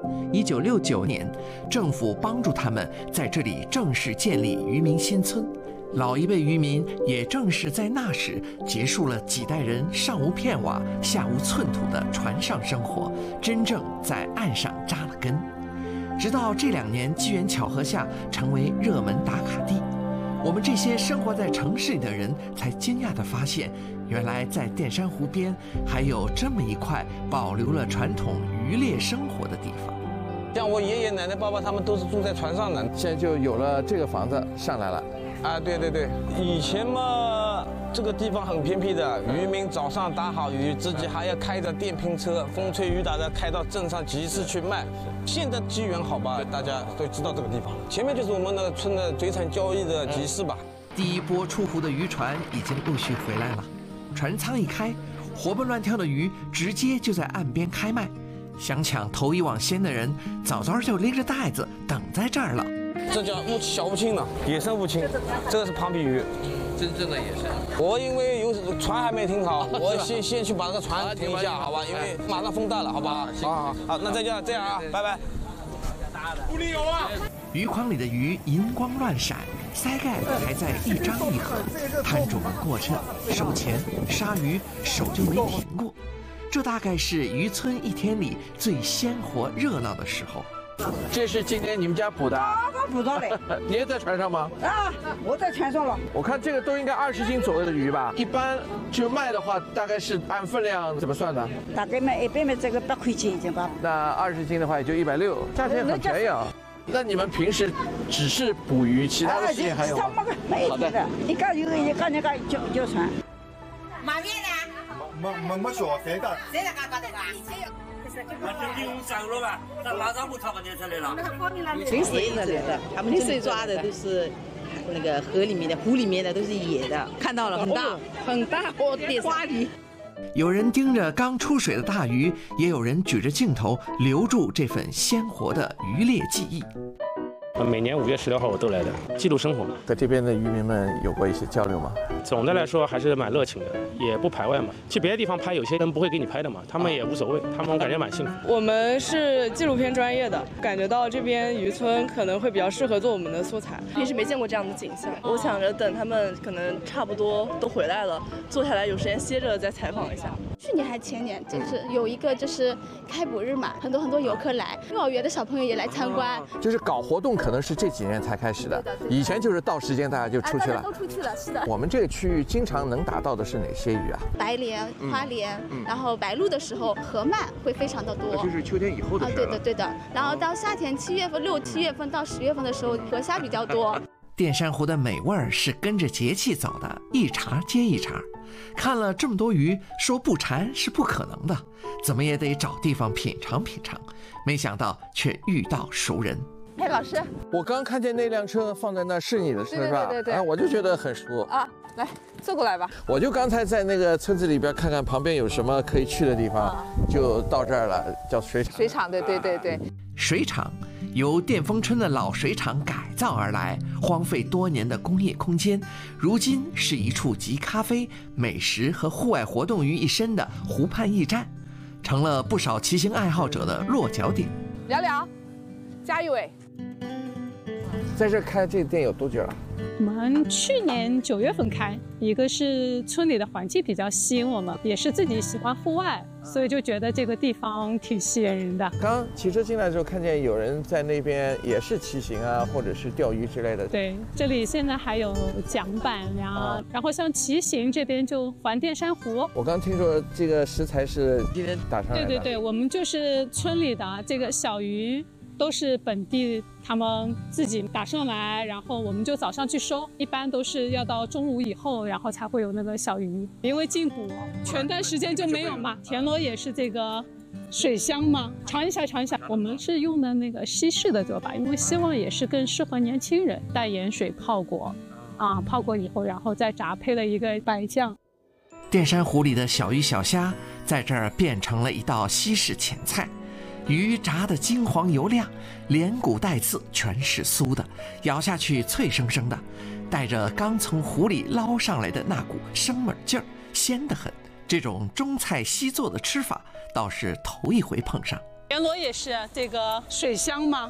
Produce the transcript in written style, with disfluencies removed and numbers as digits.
1969年，政府帮助他们在这里正式建立渔民新村。老一辈渔民也正是在那时结束了几代人上无片瓦、下无寸土的船上生活，真正在岸上扎了根。直到这2年机缘巧合下成为热门打卡地，我们这些生活在城市里的人才惊讶地发现，原来在淀山湖边还有这么一块保留了传统渔猎生活的地方。 像我爷爷奶奶、爸爸他们都是住在船上的， 现在就有了这个房子上来了。 啊，对对对，以前嘛，这个地方很偏僻的，渔民早上打好鱼，自己还要开着电瓶车，风吹雨打的开到镇上集市去卖。现在机缘好吧，大家都知道这个地方。前面就是我们那个村的水产交易的集市吧。 第一波出湖的渔船已经陆续回来了，船舱一开，活蹦乱跳的鱼直接就在岸边开卖。想抢头一网先的人，早早就拎着袋子等在这儿了。 这叫小乌青呢，野生乌青，这个是庞皮鱼， 真正的野生。 我因为有船还没停好，我先去把这个船停一下，好吧？因为马上风大了，好不好？好，那这样啊，拜拜。不离有啊！ 鱼筐里的鱼银光乱闪，鳃盖还在一张一合，摊主们过这收钱杀鱼手就没停过。这大概是渔村一天里最鲜活热闹的时候。 这是今天你们家捕的？ 刚捕到的。 你也在船上吗？ 啊，我在船上了。 我看这个都应该20斤左右的鱼吧？一般就卖的话，大概是按分量怎么算的？ 大概卖100卖这个8块钱一斤吧。 那20斤的话也就160，价钱很便宜啊。那你们平时只是捕鱼，其他的事情还有吗？ 没有的，一个有一个那个叫船。 买面呢？ 没说谁的？ 谁来搞的吧？ 那这用手了吧？那马上不超过年才来了。 纯水这里的，他们纯水抓的都是那个河里面的、湖里面的，都是野的。看到了，很大，很大，哦，得花鱼。 有人盯着刚出水的大鱼，也有人举着镜头留住这份鲜活的渔猎记忆。 每年5月16号我都来的，记录生活。 和这边的渔民们有过一些交流吗？ 总的来说还是蛮热情的，也不排外嘛。去别的地方拍，有些人不会给你拍的嘛，他们也无所谓，他们感觉蛮幸福。 我们是纪录片专业的，感觉到这边渔村可能会比较适合做我们的素材。平时没见过这样的景象，我想着等他们可能差不多都回来了，坐下来有时间歇着再采访一下。 去年还前年，就是有一个就是开捕日嘛，很多游客来，幼儿园的小朋友也来参观。 就是搞活动可能是这几年才开始的，以前就是到时间大家就出去了， 都出去了，是的。 我们这个区域经常能打到的是哪些鱼啊？ 白鲢、花鲢，然后白鹭的时候河鳗会非常的多， 就是秋天以后的事了。 对的。然后到夏天7月份、6、7月份到10月份的时候，河虾比较多。 淀山湖的美味儿是跟着节气走的，一茬接一茬。看了这么多鱼，说不馋是不可能的，怎么也得找地方品尝品尝。没想到却遇到熟人。 哎，老师， 我刚看见那辆车放在那是你的车是吧？ 对。 我就觉得很熟啊，来坐过来吧。 我就刚才在那个村子里边看看旁边有什么可以去的地方，就到这儿了，叫水厂。 水厂，对。 水厂由淀丰村的老水厂改造而来，荒废多年的工业空间，如今是一处集咖啡、美食和户外活动于一身的湖畔驿站，成了不少骑行爱好者的落脚点。 聊，加一位。 在这开这个店有多久了？ 我们去年9月份开，一个是村里的环境比较吸引我们，也是自己喜欢户外，所以就觉得这个地方挺吸引人的。 刚骑车进来的时候，看见有人在那边也是骑行啊，或者是钓鱼之类的。 对，这里现在还有桨板呀，然后像骑行这边就环淀山湖。 我刚听说这个食材是今天打上来的。 对，我们就是村里的这个小鱼。都是本地他们自己打上来，然后我们就早上去收，一般都是要到中午以后，然后才会有那个小鱼。因为禁捕，全段时间就没有嘛。田螺也是这个水乡嘛，尝一下。我们是用的那个西式的做法，因为希望也是更适合年轻人。淡盐水泡过，泡过以后，然后再炸，配了一个白酱。 淀山湖里的小鱼小虾在这儿变成了一道西式前菜。鱼炸得金黄油亮，连骨带刺全是酥的，咬下去脆生生的，带着刚从湖里捞上来的那股生猛劲儿，鲜得很。这种中菜西做的吃法倒是头一回碰上。 田螺也是这个水乡嘛，